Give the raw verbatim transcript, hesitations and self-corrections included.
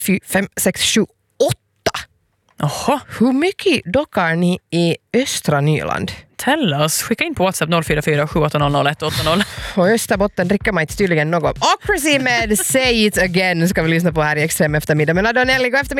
fem, sex, sju, åtta. Oho. Hur mycket dockar ni i östra Nyland? Tell oss. Skicka in på WhatsApp noll fyra fyra sju åtta noll noll ett åtta noll. Och Österbotten dricker man inte tydligen något. Ocracy med Say It Again ska vi lyssna på här i Extrem eftermiddag. Men Adonelli, god eftermiddag.